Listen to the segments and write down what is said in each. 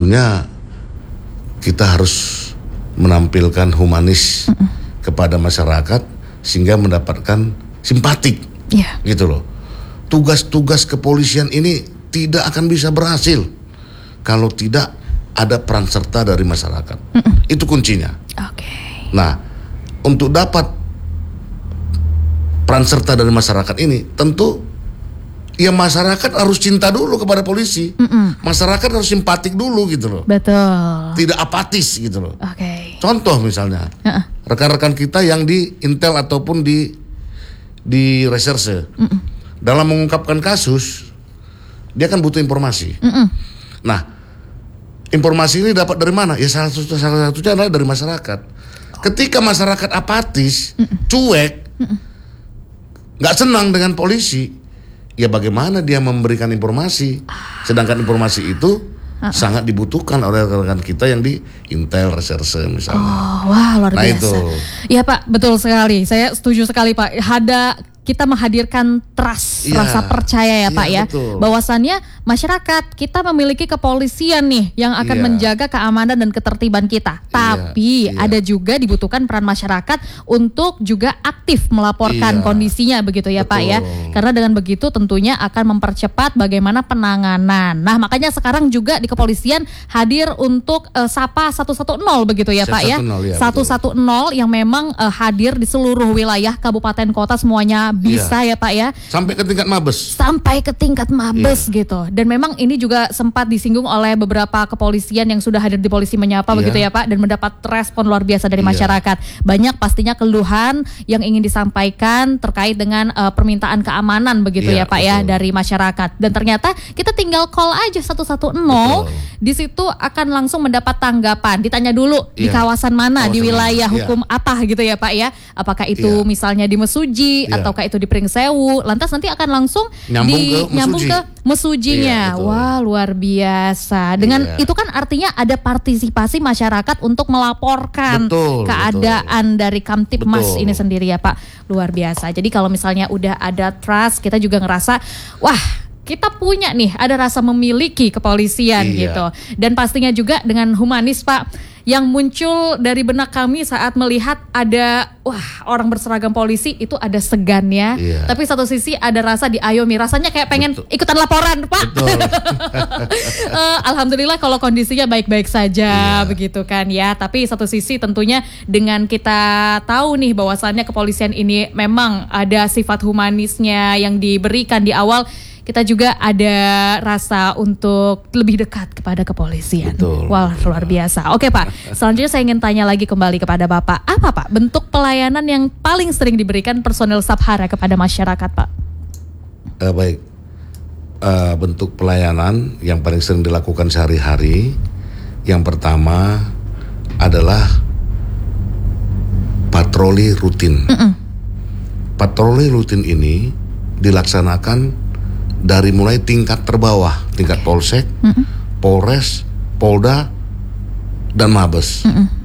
sebetulnya kita harus menampilkan humanis kepada masyarakat sehingga mendapatkan simpatik, gitu loh. Tugas-tugas kepolisian ini tidak akan bisa berhasil kalau tidak ada peran serta dari masyarakat. Itu kuncinya. Nah, untuk dapat peran serta dari masyarakat ini, tentu ya masyarakat harus cinta dulu kepada polisi. Masyarakat harus simpatik dulu gitu loh. Betul. Tidak apatis gitu loh. Contoh misalnya, rekan-rekan kita yang di intel ataupun di reserse, dalam mengungkapkan kasus, dia kan butuh informasi. Nah, informasi ini dapat dari mana? Ya salah satunya adalah dari masyarakat. Ketika masyarakat apatis, cuek, nggak senang dengan polisi, ya bagaimana dia memberikan informasi? Sedangkan informasi itu sangat dibutuhkan oleh rekan-rekan kita yang di intel reserse misalnya. Wah, luar biasa. Itu. Ya Pak, betul sekali. Saya setuju sekali Pak. Kita menghadirkan trust, rasa percaya ya Pak ya. Betul. Bahwasannya masyarakat kita memiliki kepolisian nih yang akan menjaga keamanan dan ketertiban kita. Tapi ada juga dibutuhkan peran masyarakat untuk juga aktif melaporkan kondisinya begitu ya Pak ya. Karena dengan begitu tentunya akan mempercepat bagaimana penanganan. Nah, makanya sekarang juga di kepolisian hadir untuk Sapa 110 begitu ya Pak ya. 110 yang memang hadir di seluruh wilayah kabupaten kota semuanya bisa ya Pak ya. Sampai ke tingkat Mabes. Sampai ke tingkat Mabes gitu. Dan memang ini juga sempat disinggung oleh beberapa kepolisian yang sudah hadir di Polisi Menyapa begitu ya Pak. Dan mendapat respon luar biasa dari masyarakat. Banyak pastinya keluhan yang ingin disampaikan terkait dengan permintaan keamanan begitu ya Pak ya dari masyarakat. Dan ternyata kita tinggal call aja 110. Di situ akan langsung mendapat tanggapan. Ditanya dulu di kawasan mana, di wilayah hukum apa gitu ya Pak ya. Apakah itu misalnya di Mesuji ataukah itu di Pringsewu, lantas nanti akan langsung nyambung ke Mesujinya. Wah, luar biasa. Dengan itu kan artinya ada partisipasi masyarakat untuk melaporkan keadaan dari Kamtibmas ini sendiri ya Pak. Luar biasa. Jadi kalau misalnya udah ada trust, kita juga ngerasa wah, kita punya nih, ada rasa memiliki kepolisian gitu. Dan pastinya juga dengan humanis Pak, yang muncul dari benak kami saat melihat ada orang berseragam polisi itu ada segannya. Tapi satu sisi ada rasa diayomi, rasanya kayak pengen ikutan laporan Pak. Alhamdulillah kalau kondisinya baik-baik saja begitu kan ya. Tapi satu sisi tentunya dengan kita tahu nih bahwasannya kepolisian ini memang ada sifat humanisnya yang diberikan di awal, kita juga ada rasa untuk lebih dekat kepada kepolisian. Wah, luar biasa. Oke Pak, selanjutnya saya ingin tanya lagi kembali kepada Bapak. Apa Pak bentuk pelayanan yang paling sering diberikan personel Sabhara kepada masyarakat Pak? Baik, bentuk pelayanan yang paling sering dilakukan sehari-hari, yang pertama adalah patroli rutin. Patroli rutin ini dilaksanakan dari mulai tingkat terbawah, tingkat Polsek, Polres, Polda, dan Mabes.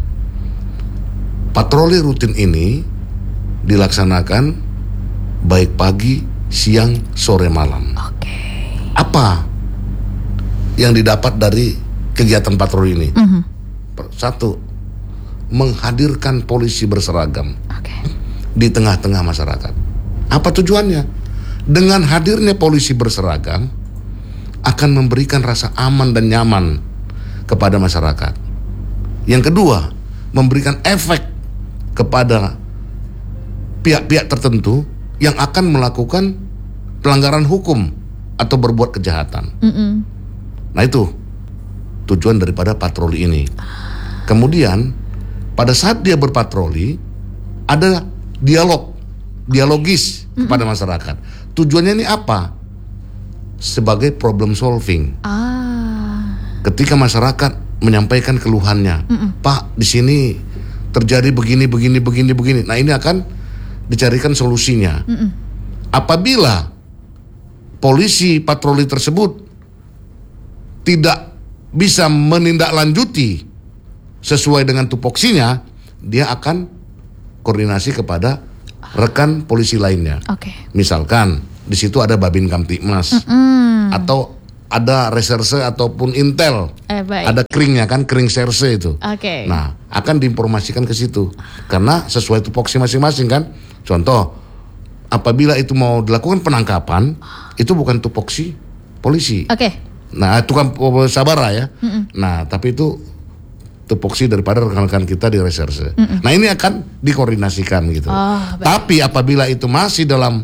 Patroli rutin ini dilaksanakan baik pagi, siang, sore, malam. Apa yang didapat dari kegiatan patroli ini? Satu, menghadirkan polisi berseragam di tengah-tengah masyarakat. Apa tujuannya? Dengan hadirnya polisi berseragam akan memberikan rasa aman dan nyaman kepada masyarakat. Yang kedua, memberikan efek kepada pihak-pihak tertentu yang akan melakukan pelanggaran hukum atau berbuat kejahatan. Nah itu tujuan daripada patroli ini. Kemudian pada saat dia berpatroli ada dialogis kepada masyarakat. Tujuannya ini apa? Sebagai problem solving. Ketika masyarakat menyampaikan keluhannya, Pak, di sini terjadi begini. Nah, ini akan dicarikan solusinya. Apabila polisi patroli tersebut tidak bisa menindaklanjuti sesuai dengan tupoksinya, dia akan koordinasi kepada rekan polisi lainnya. Misalkan di situ ada Babin Kamtibmas atau ada reserse ataupun intel, ada kringnya kan, kring serse itu. Nah, akan diinformasikan ke situ karena sesuai tupoksi masing-masing kan. Contoh, apabila itu mau dilakukan penangkapan, itu bukan tupoksi polisi. Nah, itu kan Sabara ya. Nah, tapi itu tupoksi daripada rekan-rekan kita di reserse. Nah, ini akan dikoordinasikan gitu. Tapi apabila itu masih dalam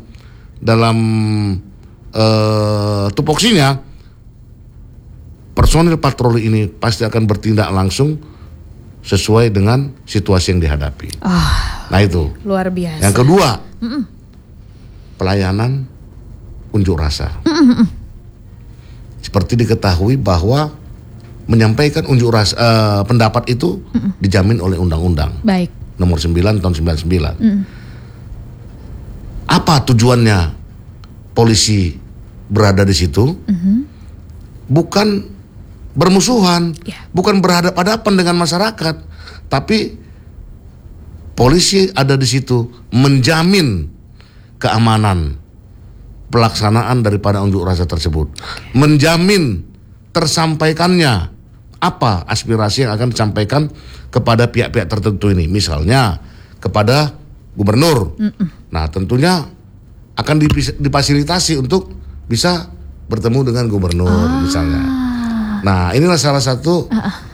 tupoksinya, personil patroli ini pasti akan bertindak langsung sesuai dengan situasi yang dihadapi. Nah, itu luar biasa. Yang kedua, pelayanan unjuk rasa. Seperti diketahui bahwa menyampaikan unjuk rasa pendapat itu dijamin oleh undang-undang. Baik. Nomor 9 tahun 99. Apa tujuannya polisi berada di situ? Bukan bermusuhan, bukan berhadapan-hadapan dengan masyarakat, tapi polisi ada di situ menjamin keamanan pelaksanaan daripada unjuk rasa tersebut, menjamin tersampaikannya apa aspirasi yang akan disampaikan kepada pihak-pihak tertentu ini, misalnya kepada gubernur. Nah, tentunya akan difasilitasi untuk bisa bertemu dengan gubernur misalnya. Nah, inilah salah satu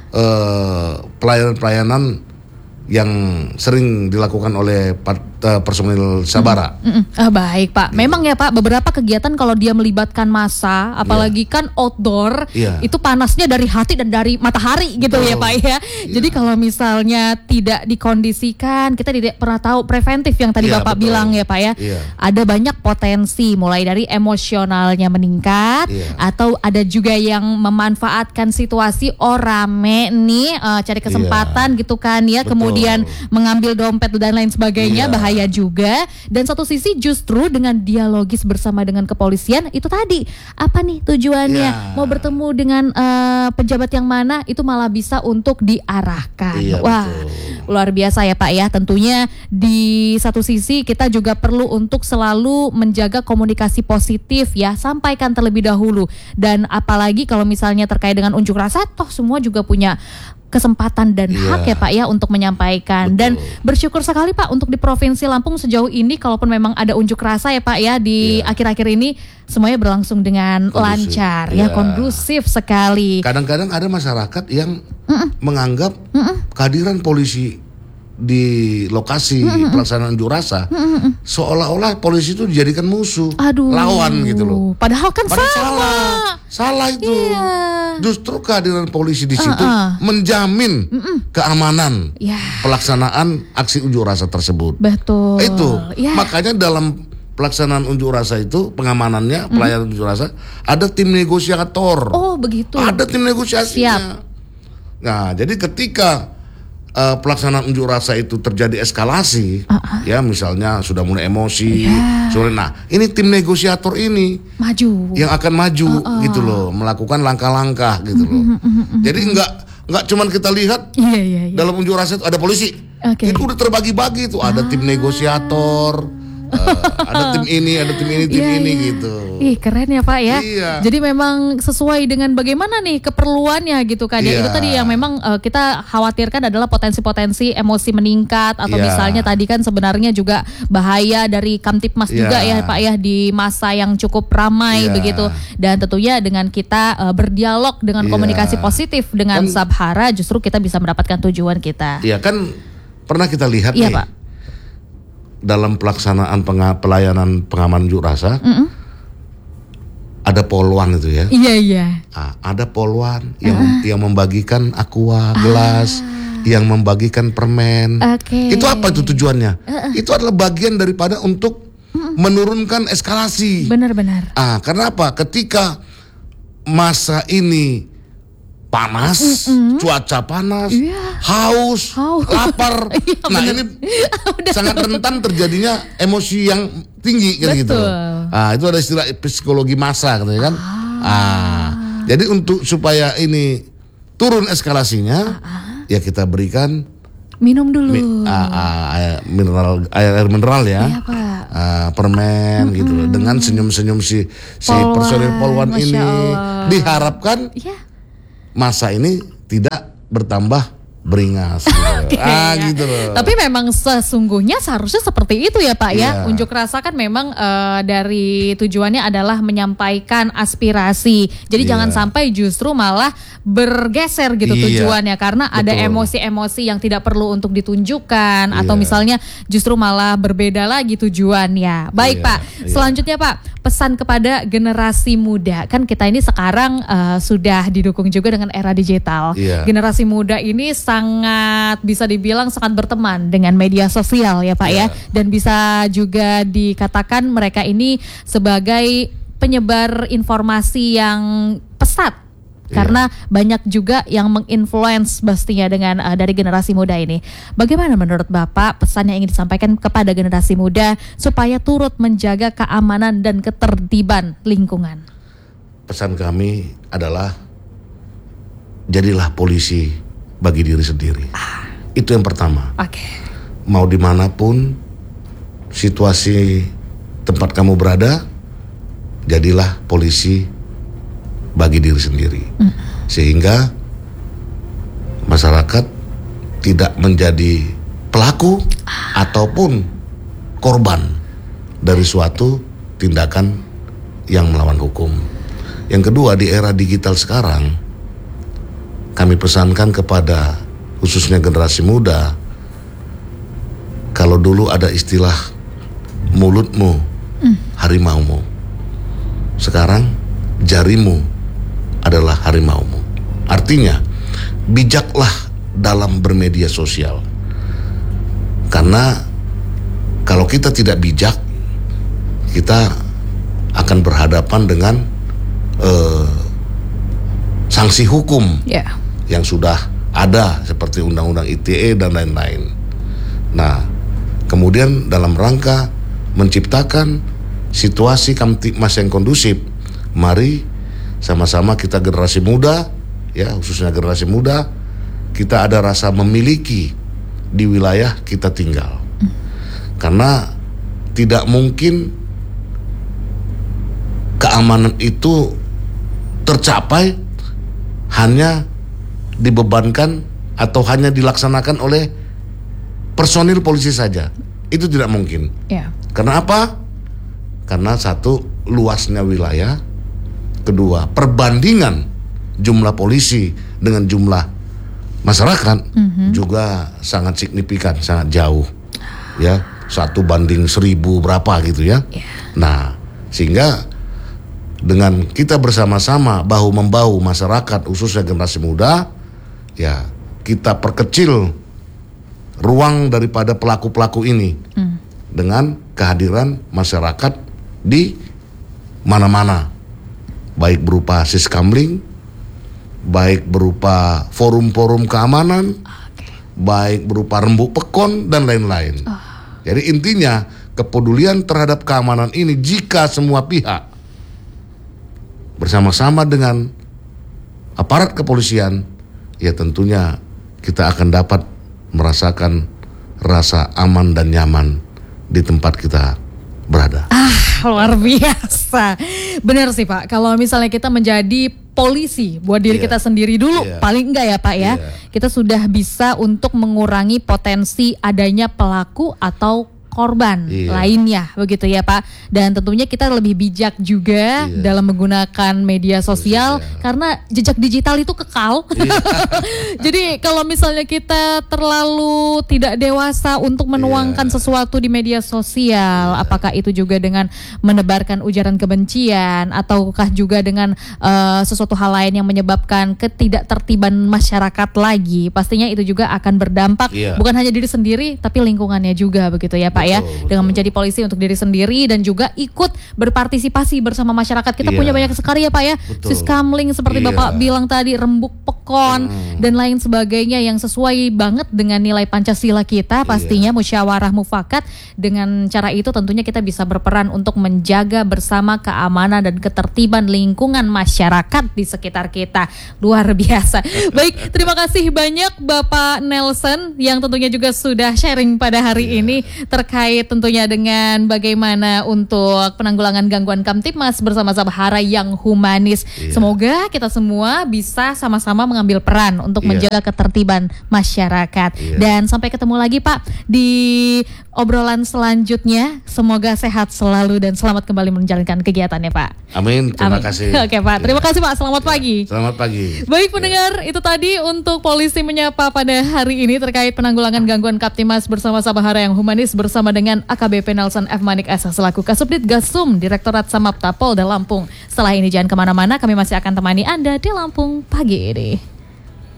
pelayanan-pelayanan yang sering dilakukan oleh personil Sabara. Baik Pak, memang ya Pak, beberapa kegiatan kalau dia melibatkan massa, apalagi kan outdoor, itu panasnya dari hati dan dari matahari gitu ya Pak ya. Jadi kalau misalnya tidak dikondisikan, kita tidak pernah tahu preventif yang tadi Bapak bilang ya Pak ya. Ada banyak potensi, mulai dari emosionalnya meningkat, atau ada juga yang memanfaatkan situasi rame nih, cari kesempatan gitu kan ya, kemudian mengambil dompet dan lain sebagainya, bahaya juga. Dan satu sisi justru dengan dialogis bersama dengan kepolisian, itu tadi apa nih tujuannya, mau bertemu dengan pejabat yang mana, itu malah bisa untuk diarahkan. Wah, luar biasa ya Pak ya. Tentunya di satu sisi kita juga perlu untuk selalu menjaga komunikasi positif ya, sampaikan terlebih dahulu. Dan apalagi kalau misalnya terkait dengan unjuk rasa, toh semua juga punya kesempatan dan hak ya Pak ya untuk menyampaikan. Dan bersyukur sekali Pak untuk di Provinsi Lampung sejauh ini, kalaupun memang ada unjuk rasa ya Pak ya di akhir-akhir ini, semuanya berlangsung dengan lancar ya, kondusif sekali. Kadang-kadang ada masyarakat yang menganggap kehadiran polisi di lokasi pelaksanaan unjuk rasa seolah-olah polisi itu dijadikan musuh, lawan gitu loh. Padahal kan salah itu. Justru kehadiran polisi di situ menjamin keamanan pelaksanaan aksi unjuk rasa tersebut. Betul. Itu makanya dalam pelaksanaan unjuk rasa itu, pengamanannya, pelayanan unjuk rasa, ada tim negosiator. Oh begitu. Ada tim negosiasinya. Siap. Nah, jadi ketika pelaksanaan unjuk rasa itu terjadi eskalasi, ya misalnya sudah mulai emosi, nah ini tim negosiator ini yang akan maju gitu loh, melakukan langkah-langkah gitu loh. Jadi nggak cuman kita lihat dalam unjuk rasa itu ada polisi, itu udah terbagi-bagi tuh, ada tim negosiator. Ada tim ini, tim ini gitu. Ih, keren ya Pak ya. Jadi memang sesuai dengan bagaimana nih keperluannya gitu kan ya. Itu tadi yang memang kita khawatirkan adalah potensi-potensi emosi meningkat, atau misalnya tadi kan sebenarnya juga bahaya dari Kamtipmas juga ya Pak ya, di masa yang cukup ramai begitu. Dan tentunya dengan kita berdialog dengan komunikasi positif dengan Sabhara, justru kita bisa mendapatkan tujuan kita. Iya kan, pernah kita lihat nih Pak, dalam pelaksanaan pelayanan pengamanan unjuk rasa, ada polwan itu ya. Ada polwan yang membagikan aqua gelas, yang membagikan permen. Itu apa itu tujuannya? Itu adalah bagian daripada untuk menurunkan eskalasi. Benar-benar. Karena apa? Ketika masa ini panas, cuaca panas, haus, lapar. Nah ini sangat rentan terjadinya emosi yang tinggi kan gitu. Itu ada istilah psikologi massa katanya kan. Jadi untuk supaya ini turun eskalasinya, ya kita berikan Minum dulu. Air mineral ya. Iya, Pak. Permen gitu loh. Dengan senyum-senyum si personil Polwan ini Allah. diharapkan masa ini tidak bertambah beringas gitu. Gitu loh. Tapi memang sesungguhnya seharusnya seperti itu ya Pak ya. Unjuk rasa kan memang dari tujuannya adalah menyampaikan aspirasi. Jadi jangan sampai justru malah bergeser gitu tujuannya, karena ada emosi-emosi yang tidak perlu untuk ditunjukkan atau misalnya justru malah berbeda lagi tujuannya. Baik Pak, selanjutnya Pak, pesan kepada generasi muda. Kan kita ini sekarang sudah didukung juga dengan era digital. Generasi muda ini sangat bisa dibilang sangat berteman dengan media sosial ya Pak ya. Dan bisa juga dikatakan mereka ini sebagai penyebar informasi yang pesat. Karena banyak juga yang menginfluence pastinya dengan dari generasi muda ini. Bagaimana menurut Bapak pesan yang ingin disampaikan kepada generasi muda supaya turut menjaga keamanan dan ketertiban lingkungan? Pesan kami adalah jadilah polisi bagi diri sendiri. Itu yang pertama. Mau dimanapun situasi tempat kamu berada, jadilah polisi bagi diri sendiri, sehingga masyarakat tidak menjadi pelaku ataupun korban dari suatu tindakan yang melawan hukum. Yang kedua, di era digital sekarang, kami pesankan kepada khususnya generasi muda, kalau dulu ada istilah mulutmu harimaumu, sekarang jarimu adalah harimaumu. Artinya bijaklah dalam bermedia sosial, karena kalau kita tidak bijak, kita akan berhadapan dengan sanksi hukum yang sudah ada seperti Undang-Undang ITE dan lain-lain. Nah, kemudian dalam rangka menciptakan situasi kamtipmas yang kondusif, mari sama-sama kita generasi muda, ya khususnya generasi muda, kita ada rasa memiliki di wilayah kita tinggal. Karena tidak mungkin keamanan itu tercapai hanya dibebankan atau hanya dilaksanakan oleh personil polisi saja. Itu tidak mungkin. Karena apa? Karena satu, luasnya wilayah. Kedua, perbandingan jumlah polisi dengan jumlah masyarakat juga sangat signifikan, sangat jauh. Ya, 1:1000 berapa gitu ya. Nah, sehingga dengan kita bersama-sama bahu-membahu masyarakat khususnya generasi muda, ya kita perkecil ruang daripada pelaku-pelaku ini dengan kehadiran masyarakat di mana-mana, baik berupa siskamling, baik berupa forum-forum keamanan, baik berupa rembuk pekon dan lain-lain. Jadi intinya kepedulian terhadap keamanan ini, jika semua pihak bersama-sama dengan aparat kepolisian, ya tentunya kita akan dapat merasakan rasa aman dan nyaman di tempat kita berada. Luar biasa. Benar sih Pak, kalau misalnya kita menjadi polisi buat diri kita sendiri dulu, paling enggak ya Pak ya, kita sudah bisa untuk mengurangi potensi adanya pelaku atau korban lainnya, begitu ya Pak. Dan tentunya kita lebih bijak juga dalam menggunakan media sosial karena jejak digital itu kekal. Jadi kalau misalnya kita terlalu tidak dewasa untuk menuangkan sesuatu di media sosial, apakah itu juga dengan menebarkan ujaran kebencian ataukah juga dengan sesuatu hal lain yang menyebabkan ketidaktertiban masyarakat lagi, pastinya itu juga akan berdampak bukan hanya diri sendiri tapi lingkungannya juga, begitu ya Pak. Pak ya, dengan menjadi polisi untuk diri sendiri dan juga ikut berpartisipasi bersama masyarakat. Kita punya banyak sekali ya Pak ya, Siskamling seperti Bapak bilang tadi, rembuk pekon dan lain sebagainya yang sesuai banget dengan nilai Pancasila kita, pastinya musyawarah mufakat. Dengan cara itu tentunya kita bisa berperan untuk menjaga bersama keamanan dan ketertiban lingkungan masyarakat di sekitar kita. Luar biasa. Baik, terima kasih banyak Bapak Nelson yang tentunya juga sudah sharing pada hari ini terkait tentunya dengan bagaimana untuk penanggulangan gangguan Kamtibmas bersama Sabhara yang humanis. Semoga kita semua bisa sama-sama mengambil peran untuk menjaga ketertiban masyarakat. Dan sampai ketemu lagi Pak di obrolan selanjutnya. Semoga sehat selalu dan selamat kembali menjalankan kegiatannya Pak. Amin, terima kasih. Oke Pak, terima kasih Pak, selamat pagi. Selamat pagi. Baik pendengar, itu tadi untuk Polisi Menyapa pada hari ini terkait penanggulangan gangguan Kamtibmas bersama Sabhara yang humanis bersama dengan AKBP Nelson F. Manik S. selaku Kasubdit Gasum Direktorat Samapta Polda Lampung. Setelah ini jangan kemana-mana, kami masih akan temani Anda di Lampung pagi ini.